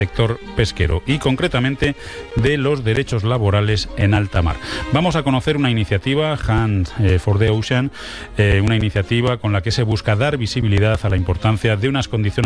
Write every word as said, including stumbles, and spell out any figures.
sector pesquero y concretamente de los derechos laborales en alta mar. Vamos a conocer una iniciativa, Hands for the Ocean, eh, una iniciativa con la que se busca dar visibilidad a la importancia de unas condiciones